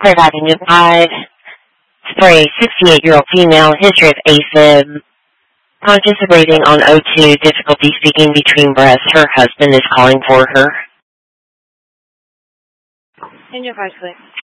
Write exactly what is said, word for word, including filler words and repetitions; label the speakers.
Speaker 1: Third Avenue five. For a sixty-eight-year-old female, history of AFib, conscious of breathing on O two, difficulty speaking between breaths. Her husband is calling for her.
Speaker 2: In your voice, please.